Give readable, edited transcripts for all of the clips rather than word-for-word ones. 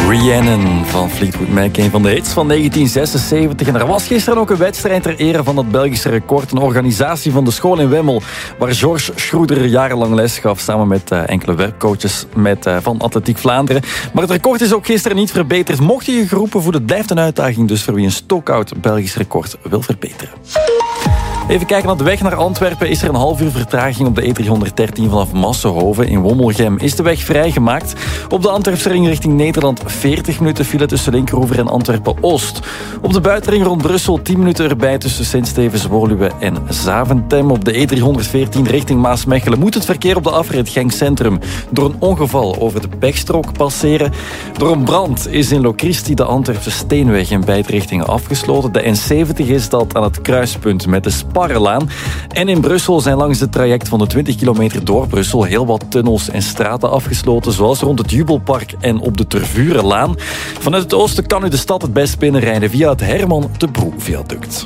Rhiannon van Fleetwood Mac, een van de hits van 1976. En er was gisteren ook een wedstrijd ter ere van het Belgische record. Een organisatie van de school in Wemmel, waar Georges Schroeder jarenlang les gaf, samen met enkele werkcoaches van Atletiek Vlaanderen. Maar het record is ook gisteren niet verbeterd. Mocht je geroepen voelen, het blijft een uitdaging dus voor wie een stokoud Belgisch record wil verbeteren. Even kijken naar de weg naar Antwerpen. Is er een half uur vertraging op de E313 vanaf Massenhoven. In Wommelgem is de weg vrijgemaakt. Op de Antwerpse ring richting Nederland 40 minuten file tussen Linkeroever en Antwerpen-Oost. Op de buitenring rond Brussel 10 minuten erbij tussen Sint-Stevens, Woluwe en Zaventem. Op de E314 richting Maasmechelen moet het verkeer op de afrit Genk Centrum door een ongeval over de pechstrook passeren. Door een brand is in Locristi de Antwerpse Steenweg in beide richtingen afgesloten. De N70 is dat aan het kruispunt met de Sparrelaan. En in Brussel zijn langs het traject van de 20 kilometer door Brussel heel wat tunnels en straten afgesloten, zoals rond het Jubelpark en op de Tervurenlaan. Vanuit het oosten kan u de stad het best binnenrijden via het Herman de Broe viaduct.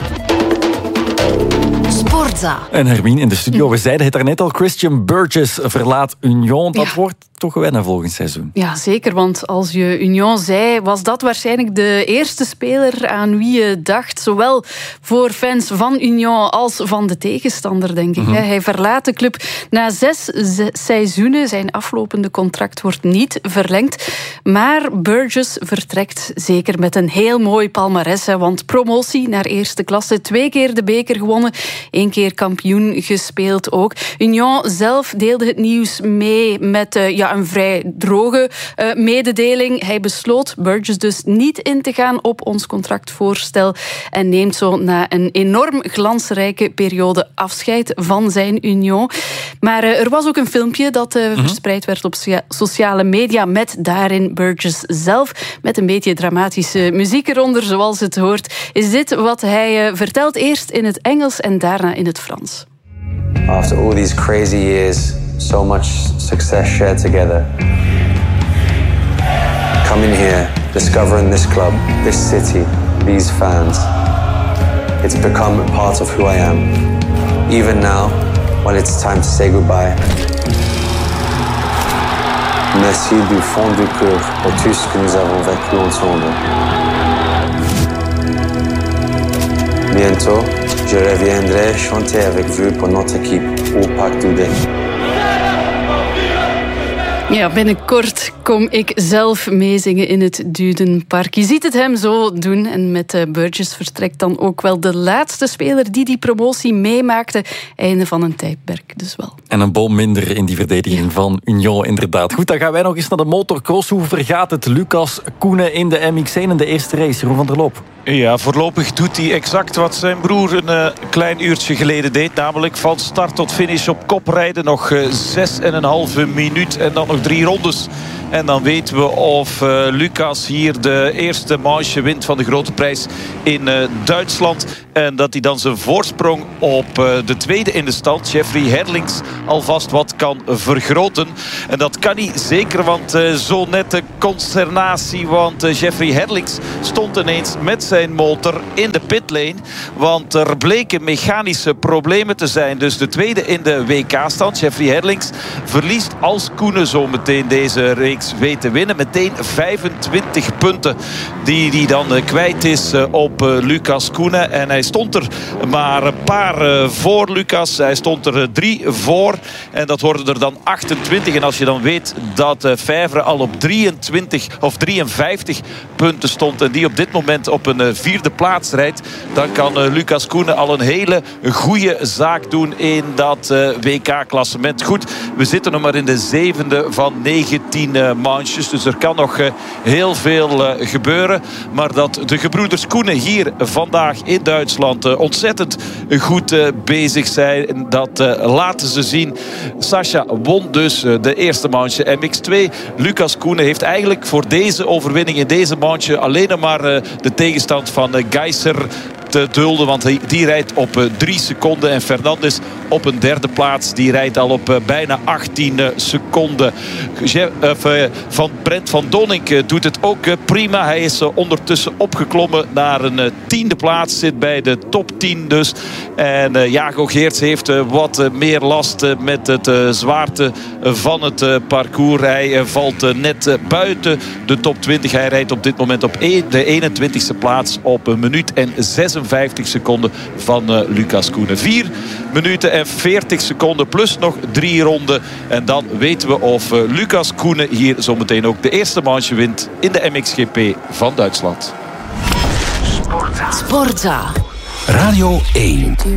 Sportza. En Hermine in de studio, we zeiden het daarnet al, Christian Burgess verlaat Union. Dat wordt toch wennen volgend seizoen. Ja, zeker, want als je Union zei, was dat waarschijnlijk de eerste speler aan wie je dacht, zowel voor fans van Union als van de tegenstander, denk ik. Hij verlaat de club na 6 seizoenen. Zijn aflopende contract wordt niet verlengd. Maar Burgess vertrekt zeker met een heel mooi palmares, want promotie naar eerste klasse, 2 keer de beker gewonnen, 1 keer kampioen gespeeld ook. Union zelf deelde het nieuws mee met een vrij droge mededeling. Hij besloot, Burgess dus, niet in te gaan op ons contractvoorstel en neemt zo na een enorm glansrijke periode afscheid van zijn Union. Maar er was ook een filmpje dat verspreid werd op sociale media met daarin Burgess zelf, met een beetje dramatische muziek eronder, zoals het hoort. Is dit wat hij vertelt, eerst in het Engels en daarna in het Frans. After all these crazy years, so much success shared together. Coming here, discovering this club, this city, these fans. It's become a part of who I am. Even now, when it's time to say goodbye. Merci du fond du cœur pour tout ce que nous avons vécu ensemble. Bientôt, je reviendrai chanter avec vous pour notre équipe au Parc Doudin. Ja, binnenkort kom ik zelf meezingen in het Dudenpark. Je ziet het hem zo doen. En met Burgess vertrekt dan ook wel de laatste speler die promotie meemaakte. Einde van een tijdperk dus wel. En een bom minder in die verdediging van Union, inderdaad. Goed, dan gaan wij nog eens naar de motocross. Hoe vergaat het Lucas Koenen in de MX1 in de eerste race? Jeroen van der Loop. Ja, voorlopig doet hij exact wat zijn broer een klein uurtje geleden deed. Namelijk van start tot finish op kop rijden. Nog 6,5 minuut en dan nog 3 rondes. En dan weten we of Lucas hier de eerste manche wint van de grote prijs in Duitsland. En dat hij dan zijn voorsprong op de tweede in de stand, Jeffrey Herlings, alvast wat kan vergroten. En dat kan hij zeker, want zo net de consternatie. Want Jeffrey Herlings stond ineens met zijn motor in de pitlane. Want er bleken mechanische problemen te zijn. Dus de tweede in de WK-stand, Jeffrey Herlings, verliest als Koenen zo meteen deze reeks weet te winnen. Meteen 25 punten die hij dan kwijt is op Lucas Koenen. En hij stond er maar een paar voor Lucas. Hij stond er 3 voor. En dat worden er dan 28. En als je dan weet dat Favre al op 23 of 53 punten stond en die op dit moment op een 4e plaats rijdt, dan kan Lucas Koenen al een hele goede zaak doen in dat WK-klassement. Goed, we zitten nog maar in de 7e van 19 manches. Dus er kan nog heel veel gebeuren. Maar dat de gebroeders Koenen hier vandaag in Duitsland ontzettend goed bezig zijn, dat laten ze zien. Sascha won dus de eerste manche MX2. Lucas Koenen heeft eigenlijk voor deze overwinning in deze manche alleen maar de tegenstand van Geiser te dulden. Want die rijdt op 3 seconden. En Fernandes op een derde plaats. Die rijdt al op bijna 18 seconden. Brent van Donink doet het ook prima. Hij is ondertussen opgeklommen naar een 10e plaats. Zit bij de top 10 dus. En Jago Geerts heeft wat meer last met het zwaarte van het parcours. Hij valt net buiten de top 20. Hij rijdt op dit moment op de 21ste plaats op 1 minuut en 56 seconden van Lucas Koenen. 4 minuten en 40 seconden plus nog 3 ronden. En dan weten we of Lucas Koenen hier zometeen ook de eerste manche wint in de MXGP van Duitsland. Sportza. Radio 1.